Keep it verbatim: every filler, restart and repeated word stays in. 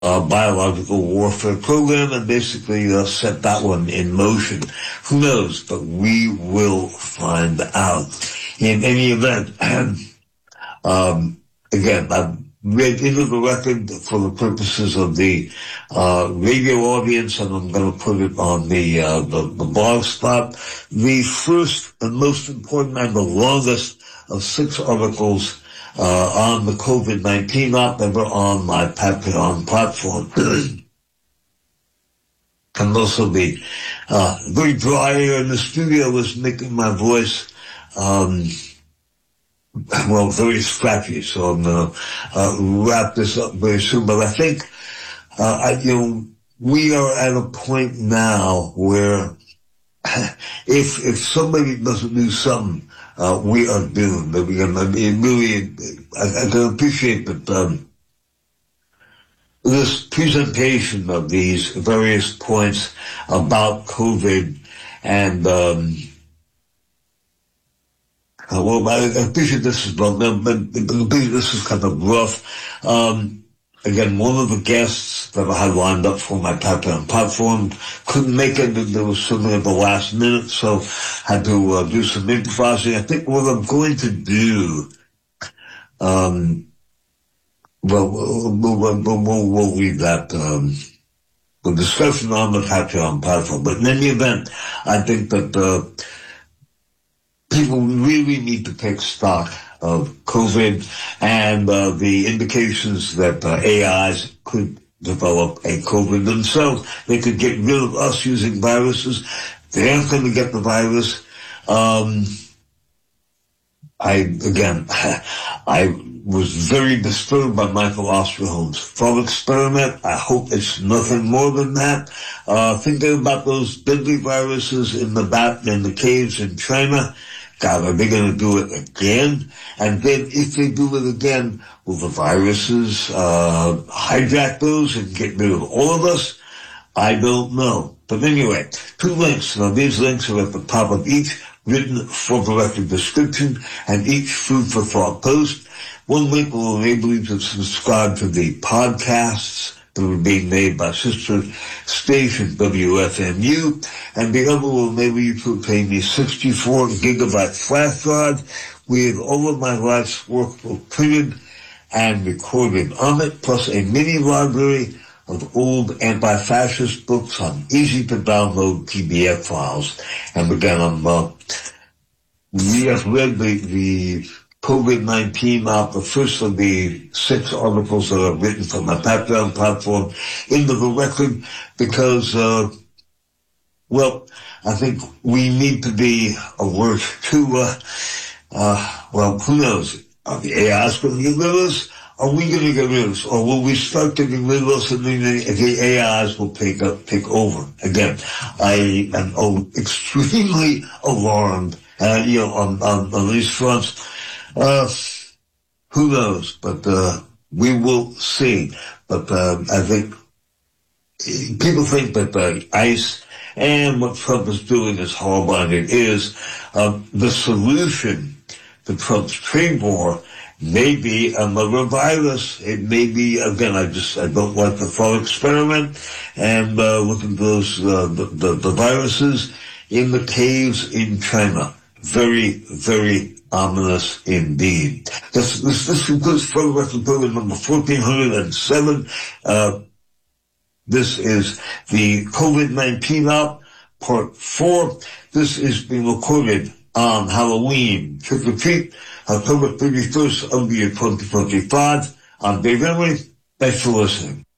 uh, biological warfare program and basically uh, set that one in motion. Who knows? But we will find out. In any event, um, again, I've read into the record for the purposes of the uh, radio audience, and I'm going to put it on the, uh, the the blog spot. The first and most important and the longest of six articles uh, on the COVID nineteen op ever on my Patreon platform. And also the uh, very dry air in the studio was making my voice um well, very scratchy, so I'm going to uh, wrap this up very soon. But I think, uh, I, you know, we are at a point now where if if somebody doesn't do something, uh, we are doomed. I mean, I mean really, I, I can appreciate that um, this presentation of these various points about COVID and um Uh, well, I, I appreciate this is but, but this is kind of rough. Um, again, one of the guests that I had lined up for my Patreon platform couldn't make it. There was something at the last minute, so had to uh, do some improvising. I think what I'm going to do, um, well, we'll, we'll, we'll, we'll leave that um, the discussion on the Patreon platform. But in any event, I think that uh, people really need to take stock of COVID and uh, the indications that uh, A Is could develop a COVID themselves. They could get rid of us using viruses. They aren't going to get the virus. Um, I, again, I was very disturbed by Michael Osterholm's thought experiment. I hope it's nothing more than that. Uh, thinking about those deadly viruses in the bat, in the caves in China. God, are they going to do it again? And then if they do it again, will the viruses uh, hijack those and get rid of all of us? I don't know. But anyway, two links. Now, these links are at the top of each written for the record description and each food for thought post. One link will enable you to subscribe to the podcasts that are being made by sister station W F M U, and the other will enable you to obtain the sixty-four gigabyte flash drive with all of my life's work both printed and recorded on it, plus a mini library of old anti-fascist books on easy-to-download P D F files. And again, I'm, uh, we have read the, the COVID nineteen op, the first of the six articles that are written for my Patreon platform, into the record because, uh, well, I think we need to be alert to, uh, uh, well, who knows? Are the A Is going to get rid of us? Are we going to get rid of us? Or will we start getting rid of us and then the, the A Is will take up, take over? Again, I am oh, extremely alarmed, uh, you know, on, on, on these fronts. Uh, who knows? But, uh, we will see. But, uh, I think people think that, uh, ICE and what Trump is doing is horrible, and it is. Uh, the solution to Trump's trade war may be another virus. It may be, again, I just, I don't like the thought experiment, and, uh, look at those, uh, the, the, the viruses in the caves in China. Very, very ominous indeed. This, this, this concludes Further Record Program number fourteen oh seven. Uh, this is the COVID nineteen op, part four. This is being recorded on Halloween, trick or treat, October thirty-first of the year twenty twenty-five. I'm Dave Emery. Thanks for listening.